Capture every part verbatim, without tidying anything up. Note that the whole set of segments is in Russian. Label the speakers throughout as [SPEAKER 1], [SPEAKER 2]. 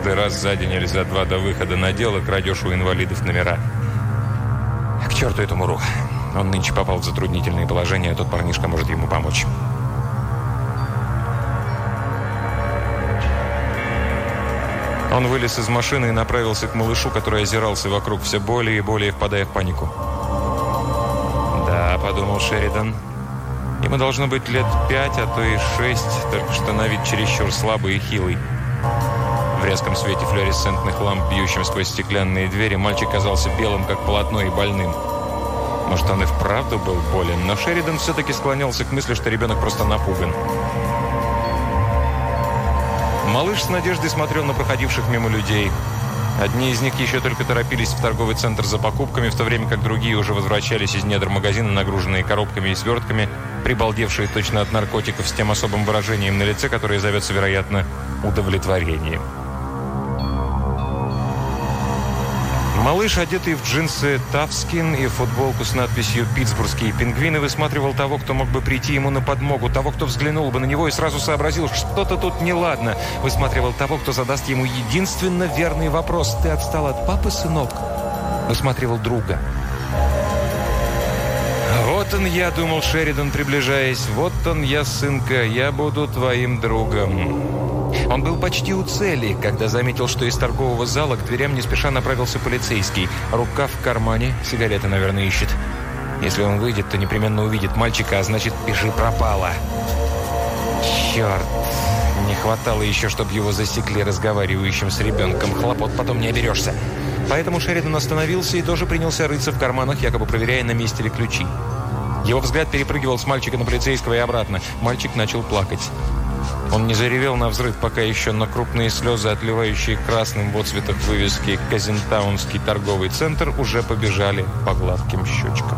[SPEAKER 1] каждый раз за день или за два до выхода на дело крадешь у инвалидов номера. К черту эту муру. Он нынче попал в затруднительное положение, а тот парнишка может ему помочь. Он вылез из машины и направился к малышу, который озирался вокруг, все более и более впадая в панику. «Да», — подумал Шеридан, — «ему должно быть лет пять, а то и шесть, только что на вид чересчур слабый и хилый». В резком свете флуоресцентных ламп, бьющим сквозь стеклянные двери, мальчик казался белым, как полотно, и больным. Может, он и вправду был болен, но Шеридан все-таки склонялся к мысли, что ребенок просто напуган. Малыш с надеждой смотрел на проходивших мимо людей. Одни из них еще только торопились в торговый центр за покупками, в то время как другие уже возвращались из недр магазина, нагруженные коробками и свертками, прибалдевшие точно от наркотиков, с тем особым выражением на лице, которое зовется, вероятно, удовлетворением. Малыш, одетый в джинсы «Тавскин» и футболку с надписью «Питтсбургские пингвины», высматривал того, кто мог бы прийти ему на подмогу, того, кто взглянул бы на него и сразу сообразил, что что-то тут неладно. Высматривал того, кто задаст ему единственно верный вопрос: «Ты отстал от папы, сынок?» Высматривал друга. «Вот он я», — думал Шеридан, приближаясь, — «вот он я, сынка, я буду твоим другом». Он был почти у цели, когда заметил, что из торгового зала к дверям не спеша направился полицейский. Рука в кармане, сигареты, наверное, ищет. Если он выйдет, то непременно увидит мальчика, а значит, пиши пропало. Черт, не хватало еще, чтобы его засекли разговаривающим с ребенком. Хлопот потом не оберешься. Поэтому Шеридан остановился и тоже принялся рыться в карманах, якобы проверяя, на месте ли ключи. Его взгляд перепрыгивал с мальчика на полицейского и обратно. Мальчик начал плакать. Он не заревел навзрыд, пока еще на крупные слезы, отливающие красным в отцветах вывески «Казентаунский торговый центр», уже побежали по гладким щечкам.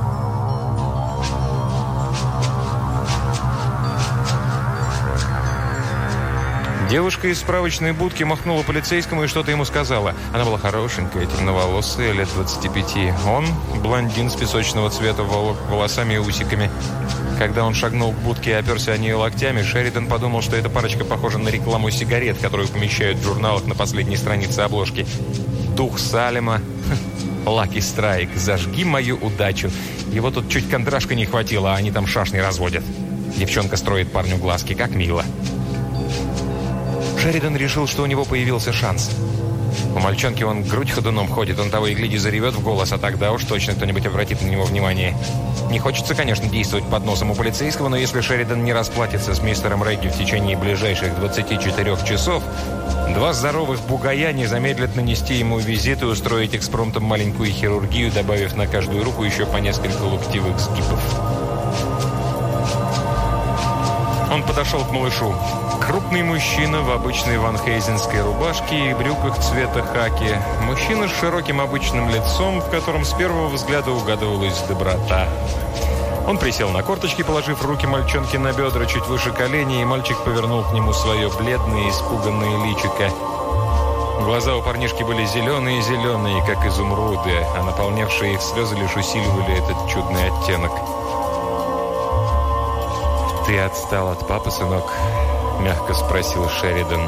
[SPEAKER 1] Девушка из справочной будки махнула полицейскому и что-то ему сказала. Она была хорошенькая, темноволосая, лет двадцати пяти. Он – блондин с песочного цвета, волосами и усиками. Когда он шагнул к будке и оперся о нее локтями, Шеридан подумал, что эта парочка похожа на рекламу сигарет, которую помещают в журналах на последней странице обложки. «Дух Салема», «Лаки Страйк», «Зажги мою удачу». Его тут чуть кондрашка не хватило, а они там шашни разводят. Девчонка строит парню глазки, как мило. Шеридан решил, что у него появился шанс. У мальчонки он грудь ходуном ходит, он того и гляди заревет в голос, а тогда уж точно кто-нибудь обратит на него внимание. Не хочется, конечно, действовать под носом у полицейского, но если Шеридан не расплатится с мистером Регги в течение ближайших двадцати четырёх часов, два здоровых бугая не замедлят нанести ему визит и устроить экспромтом маленькую хирургию, добавив на каждую руку еще по несколько локтевых сгибов. Он подошел к малышу. Крупный мужчина в обычной ванхейзенской рубашке и брюках цвета хаки. Мужчина с широким обычным лицом, в котором с первого взгляда угадывалась доброта. Он присел на корточки, положив руки мальчонки на бедра чуть выше коленей, и мальчик повернул к нему свое бледное, испуганное личико. Глаза у парнишки были зеленые-зеленые, как изумруды, а наполнявшие их слезы лишь усиливали этот чудный оттенок. «Ты отстал от папы, сынок?» — мягко спросил Шеридан.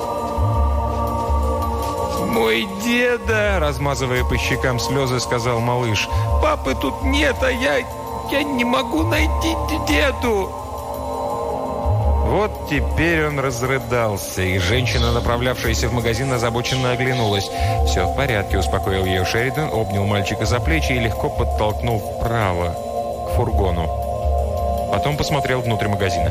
[SPEAKER 1] «Мой деда!» — размазывая по щекам слезы, сказал малыш. «Папы тут нет, а я... я не могу найти деду!» Вот теперь он разрыдался, и женщина, направлявшаяся в магазин, озабоченно оглянулась. «Все в порядке», — успокоил ее Шеридан, обнял мальчика за плечи и легко подтолкнул вправо, к фургону. Потом посмотрел внутрь магазина.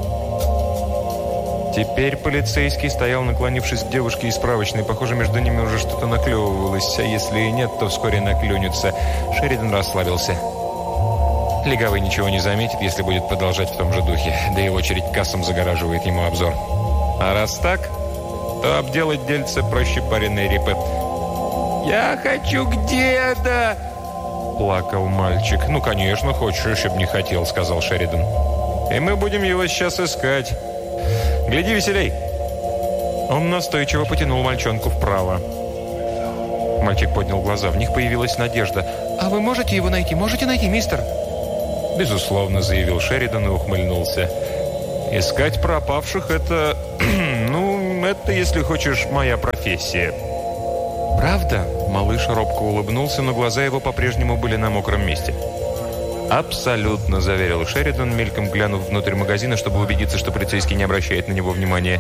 [SPEAKER 1] Теперь полицейский стоял, наклонившись к девушке из справочной. Похоже, между ними уже что-то наклевывалось, а если и нет, то вскоре наклюнется. Шеридан расслабился. Легавый ничего не заметит, если будет продолжать в том же духе. Да и очередь к кассам загораживает ему обзор. А раз так, то обделать дельце проще пареной репы. «Я хочу к деда!» — плакал мальчик. «Ну, конечно, хочешь, чтобы не хотел», — сказал Шеридан. «И мы будем его сейчас искать. Гляди веселей!» Он настойчиво потянул мальчонку вправо. Мальчик поднял глаза. В них появилась надежда. «А вы можете его найти? Можете найти, мистер?» «Безусловно», — заявил Шеридан и ухмыльнулся. «Искать пропавших — это... ну, это если хочешь, моя профессия». «Правда?» – малыш робко улыбнулся, но глаза его по-прежнему были на мокром месте. «Абсолютно», – заверил Шеридан, мельком глянув внутрь магазина, чтобы убедиться, что полицейский не обращает на него внимания.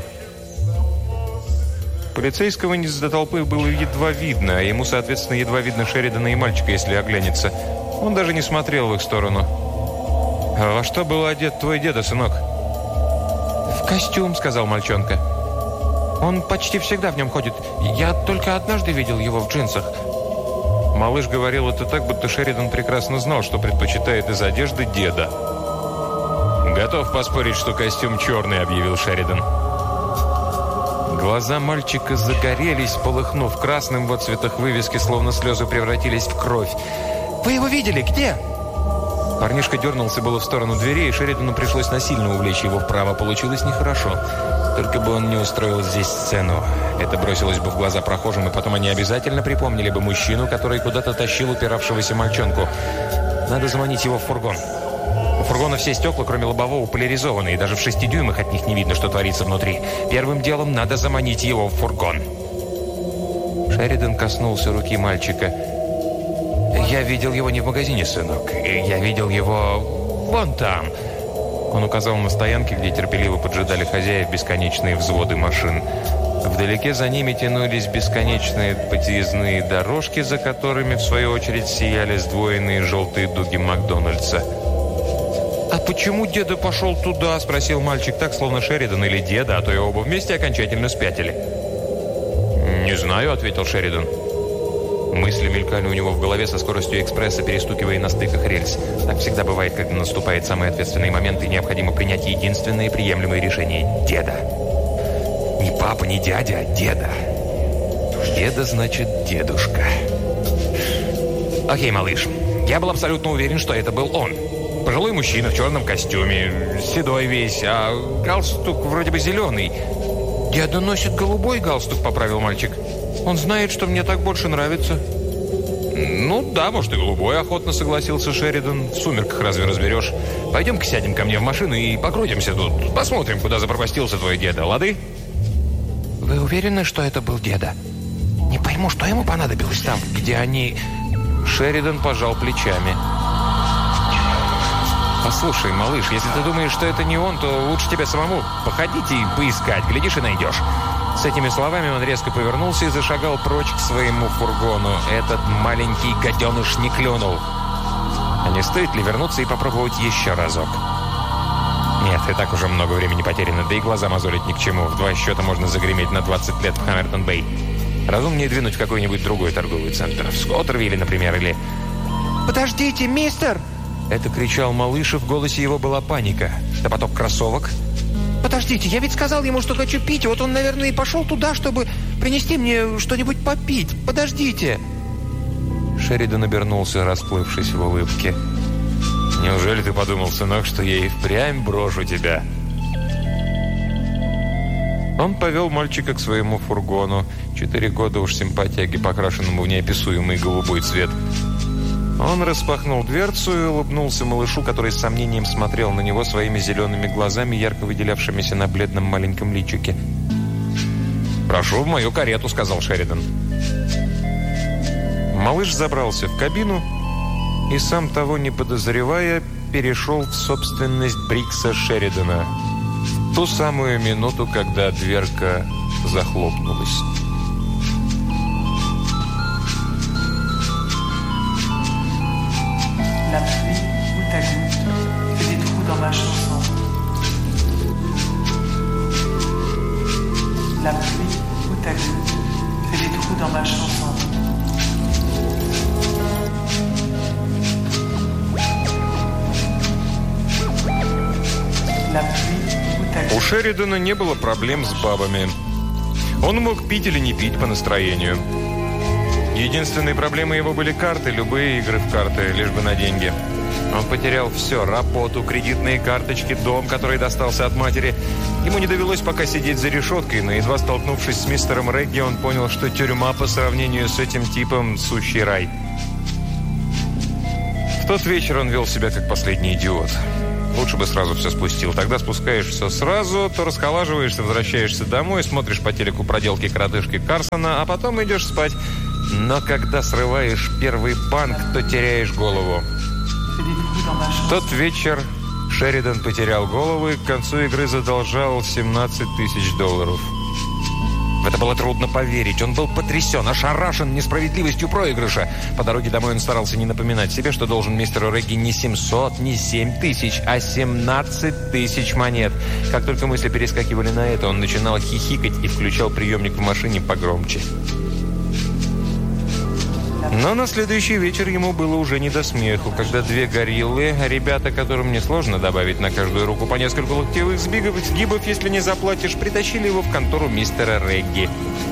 [SPEAKER 1] Полицейского из-за толпы было едва видно, а ему, соответственно, едва видно Шеридана и мальчика, если оглянется. Он даже не смотрел в их сторону. «А во что был одет твой деда, сынок?» «В костюм», – сказал мальчонка. «Он почти всегда в нем ходит. Я только однажды видел его в джинсах». Малыш говорил это так, будто Шеридан прекрасно знал, что предпочитает из одежды деда. «Готов поспорить, что костюм черный», – объявил Шеридан. Глаза мальчика загорелись, полыхнув красным в отцветах вывески, словно слезы превратились в кровь. «Вы его видели? Где?» Парнишка дернулся было в сторону двери, и Шеридану пришлось насильно увлечь его вправо. Получилось нехорошо. Только бы он не устроил здесь сцену. Это бросилось бы в глаза прохожим, и потом они обязательно припомнили бы мужчину, который куда-то тащил упиравшегося мальчонку. Надо заманить его в фургон. У фургона все стекла, кроме лобового, поляризованы, и даже в шести дюймах от них не видно, что творится внутри. Первым делом надо заманить его в фургон. Шеридан коснулся руки мальчика. «Я видел его не в магазине, сынок. Я видел его вон там». Он указал на стоянки, где терпеливо поджидали хозяев бесконечные взводы машин. Вдалеке за ними тянулись бесконечные подъездные дорожки, за которыми, в свою очередь, сияли сдвоенные желтые дуги Макдональдса. «А почему деда пошел туда?» – спросил мальчик так, словно Шеридан или деда, а то и оба вместе окончательно спятили. «Не знаю», – ответил Шеридан. Мысли мелькали у него в голове со скоростью экспресса, перестукивая на стыках рельс. Так всегда бывает, когда наступает самый ответственный момент, и необходимо принять единственное приемлемое решение – деда. Не папа, не дядя, а деда. Деда значит дедушка. Окей, малыш. Я был абсолютно уверен, что это был он. Пожилой мужчина в черном костюме, седой весь, а галстук вроде бы зеленый. «Деда носит голубой галстук», – поправил мальчик. «Он знает, что мне так больше нравится». «Ну да, может и голубой», – охотно согласился Шеридан. «В сумерках разве разберешь? Пойдем-ка сядем ко мне в машину и покрутимся тут. Посмотрим, куда запропастился твой деда, лады?» «Вы уверены, что это был деда? Не пойму, что ему понадобилось там, где они...» Шеридан пожал плечами. «Послушай, малыш, если ты думаешь, что это не он, то лучше тебе самому походить и поискать. Глядишь и найдешь». С этими словами он резко повернулся и зашагал прочь к своему фургону. Этот маленький гаденыш не клюнул. А не стоит ли вернуться и попробовать еще разок? Нет, и так уже много времени потеряно, да и глаза мозолить ни к чему. В два счета можно загреметь на двадцать лет в Хаммертон-Бэй. Разумнее двинуть в какой-нибудь другой торговый центр. В Скоттервилле, например, или... «Подождите, мистер!» Это кричал малыш, и в голосе его была паника. Да поток кроссовок. «Подождите, я ведь сказал ему, что хочу пить. Вот он, наверное, и пошел туда, чтобы принести мне что-нибудь попить. Подождите!» Шеридан обернулся, расплывшись в улыбке. «Неужели ты подумал, сынок, что я и впрямь брошу тебя?» Он повел мальчика к своему фургону. Четыре года уж симпатяги, покрашенному в неописуемый голубой цвет. Он распахнул дверцу и улыбнулся малышу, который с сомнением смотрел на него своими зелеными глазами, ярко выделявшимися на бледном маленьком личике. «Прошу в мою карету», — сказал Шеридан. Малыш забрался в кабину и, сам того не подозревая, перешел в собственность Брикса Шеридана в ту самую минуту, когда дверка захлопнулась.
[SPEAKER 2] La pluie goutte à goutte fait des trous dans ma chanson. La pluie goutte à goutte fait des trous dans ma chanson. La pluie goutte à goutte.
[SPEAKER 1] У Шеридана не было проблем с бабами. Он мог пить или не пить по настроению. Единственной проблемой его были карты, любые игры в карты, лишь бы на деньги. Он потерял все – работу, кредитные карточки, дом, который достался от матери. Ему не довелось пока сидеть за решеткой, но едва столкнувшись с мистером Регги, он понял, что тюрьма по сравнению с этим типом – сущий рай. В тот вечер он вел себя как последний идиот. Лучше бы сразу все спустил. Тогда спускаешь все сразу, то расхолаживаешься, возвращаешься домой, смотришь по телеку проделки коротышки Карсона, а потом идешь спать. Но когда срываешь первый банк, то теряешь голову. В тот вечер Шеридан потерял голову и к концу игры задолжал семнадцать тысяч долларов. В это было трудно поверить. Он был потрясен, ошарашен несправедливостью проигрыша. По дороге домой он старался не напоминать себе, что должен мистеру Регги не семьсот, не семь тысяч, а семнадцать тысяч монет. Как только мысли перескакивали на это, он начинал хихикать и включал приемник в машине погромче. Но на следующий вечер ему было уже не до смеху, когда две гориллы, ребята, которым несложно добавить на каждую руку по несколько локтевых сбигов, сгибов, если не заплатишь, притащили его в контору мистера Регги.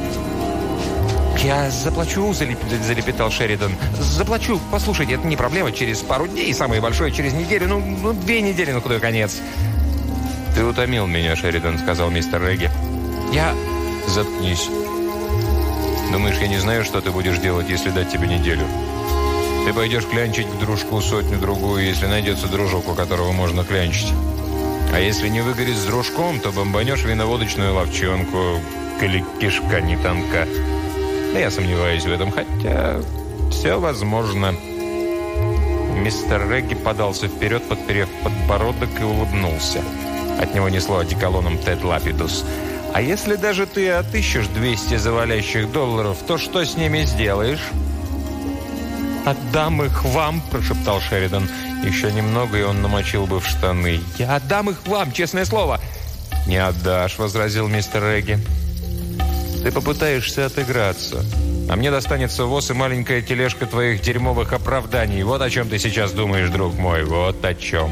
[SPEAKER 1] «Я заплачу», – залепетал Шеридан. «Заплачу. Послушайте, это не проблема. Через пару дней, самое большое через неделю. Ну, ну две недели, на худой конец». «Ты утомил меня, Шеридан», – сказал мистер Регги. «Я...» «Заткнись. Думаешь, я не знаю, что ты будешь делать, если дать тебе неделю? Ты пойдешь клянчить к дружку сотню-другую, если найдется дружок, у которого можно клянчить. А если не выгорит с дружком, то бомбанешь виноводочную ловчонку, коли кишка не тонка. Да я сомневаюсь в этом, хотя все возможно». Мистер Регги подался вперед, подперев подбородок, и улыбнулся. От него несло одеколоном Тед Лапидус. «А если даже ты отыщешь двести завалящих долларов, то что с ними сделаешь?» «Отдам их вам», – прошептал Шеридан. Еще немного, и он намочил бы в штаны. «Я отдам их вам, честное слово!» «Не отдашь», – возразил мистер Регги. «Ты попытаешься отыграться, а мне достанется воз и маленькая тележка твоих дерьмовых оправданий. Вот о чем ты сейчас думаешь, друг мой, вот о чем».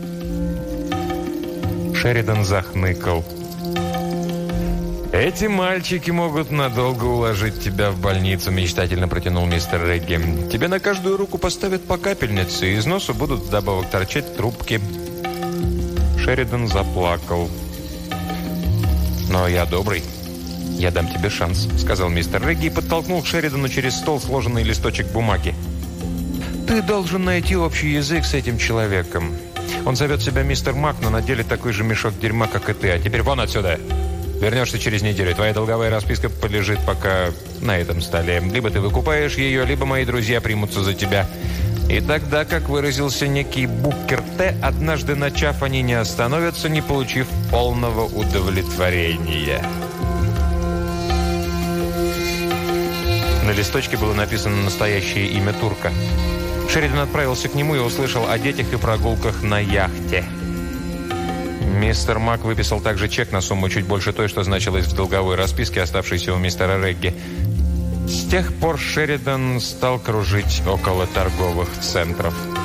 [SPEAKER 1] Шеридан захныкал. «Эти мальчики могут надолго уложить тебя в больницу», – мечтательно протянул мистер Регги. «Тебе на каждую руку поставят по капельнице, и из носа будут вдобавок торчать трубки». Шеридан заплакал. «Но я добрый. Я дам тебе шанс», – сказал мистер Регги и подтолкнул к Шеридану через стол сложенный листочек бумаги. «Ты должен найти общий язык с этим человеком. Он зовет себя мистер Мак, но на деле такой же мешок дерьма, как и ты. А теперь вон отсюда! Вернешься через неделю. Твоя долговая расписка полежит пока на этом столе. Либо ты выкупаешь ее, либо мои друзья примутся за тебя». И тогда, как выразился некий Буккер Т., однажды начав, они не остановятся, не получив полного удовлетворения. На листочке было написано настоящее имя турка. Шеридан отправился к нему и услышал о детях и прогулках на яхте. Мистер Мак выписал также чек на сумму чуть больше той, что значилось в долговой расписке, оставшейся у мистера Регги. С тех пор Шеридан стал кружить около торговых центров.